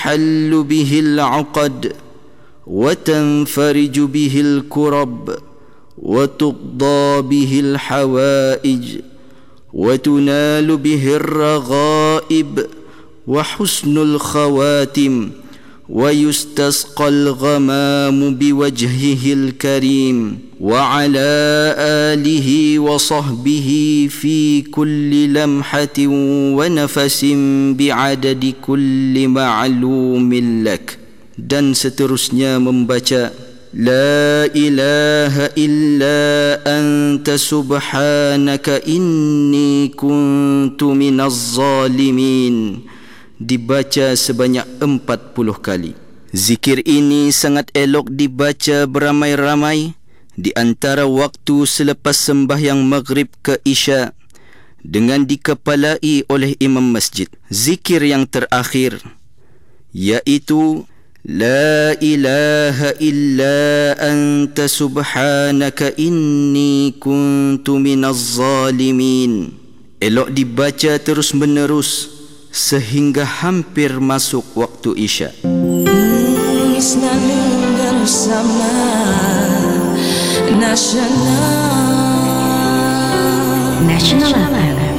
حل به العقد وتنفرج به الكرب وتقضى به الحوائج وتنال به الرغائب وحسن الخواتم ويستسقى الغمام بوجهه الكريم وعلى آله وصحبه في كل لمحة ونفس بعدد كل معلوم لك. Dan seterusnya membaca La ilaha illa anta subhanaka inni kuntu minaz zalimin, dibaca sebanyak 40 kali. Zikir ini sangat elok dibaca beramai-ramai di antara waktu selepas sembahyang maghrib ke isya dengan dikepalai oleh imam masjid. Zikir yang terakhir iaitu La ilaha illa anta subhanaka inni kuntu minaz zalimin elok dibaca terus menerus sehingga hampir masuk waktu isya. Nasional FM